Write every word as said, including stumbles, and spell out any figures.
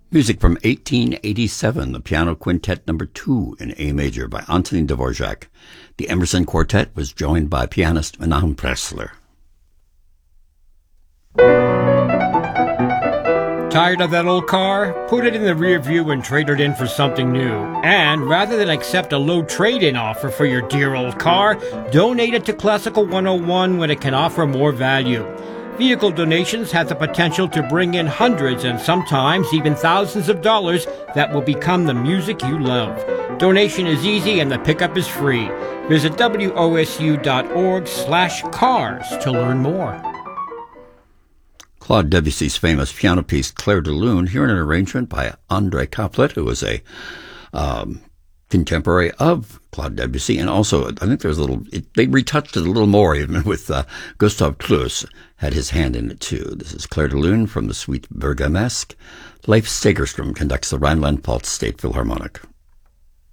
Music from eighteen eighty-seven, the Piano Quintet number two in A major by Antonin Dvorak. The Emerson Quartet was joined by pianist Menahem Pressler. Tired of that old car? Put it in the rear view and trade it in for something new. And rather than accept a low trade-in offer for your dear old car, donate it to Classical one oh one when it can offer more value. Vehicle donations have the potential to bring in hundreds and sometimes even thousands of dollars that will become the music you love. Donation is easy and the pickup is free. Visit wosu.org slash cars to learn more. Claude Debussy's famous piano piece Clair de Lune, here in an arrangement by André Caplet, who was a um, contemporary of Claude Debussy, and also I think there's a little, it, they retouched it a little more even with uh, Gustav Klus had his hand in it too. This is Clair de Lune from the Suite Bergamesque. Leif Segerström conducts the Rhineland-Pfalz State Philharmonic.